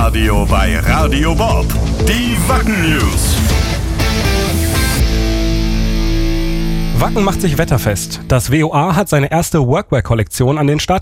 Radio bei Radio Bob. Die Wacken News. Wacken macht sich wetterfest. Das WOA hat seine erste Workwear-Kollektion an den Start